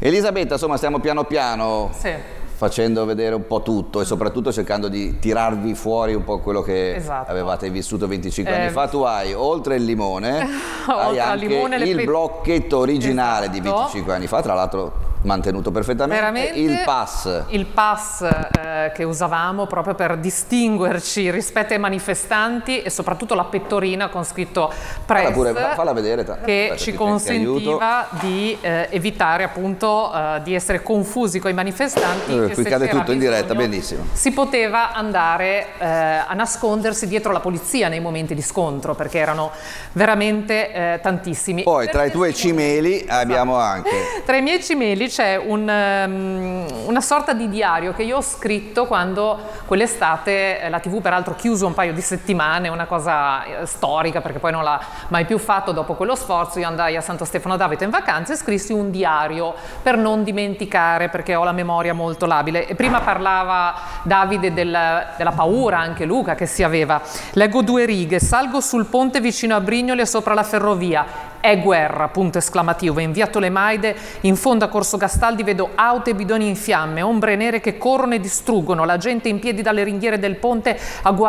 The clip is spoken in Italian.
Elisabetta, insomma, stiamo piano piano facendo vedere un po' tutto e soprattutto cercando di tirarvi fuori un po' quello che avevate vissuto 25 anni fa. Tu hai, oltre il limone, hai anche il blocchetto originale di 25 anni fa, tra l'altro mantenuto perfettamente. Il pass che usavamo proprio per distinguerci rispetto ai manifestanti, e soprattutto la pettorina con scritto press, falla vedere, che ci consentiva di evitare appunto di essere confusi con i manifestanti. Qui cade tutto in diretta, benissimo. Si poteva andare a nascondersi dietro la polizia nei momenti di scontro, perché erano veramente tantissimi. Poi tra i tuoi cimeli abbiamo anche... Tra i miei cimeli c'è una sorta di diario che io ho scritto quando quell'estate, la TV peraltro chiuso un paio di settimane, una cosa storica perché poi non l'ha mai più fatto dopo quello sforzo. Io andai a Santo Stefano d'Aveta in vacanza e scrissi un diario per non dimenticare, perché ho la memoria molto labile. E prima parlava Davide della paura, anche Luca, che si aveva. Leggo 2 righe: salgo sul ponte vicino a Brignoli e sopra la ferrovia. È guerra, punto esclamativo. In via Tolemaide, in fondo a Corso Gastaldi, vedo auto e bidoni in fiamme, ombre nere che corrono e distruggono, la gente in piedi dalle ringhiere del ponte a guardare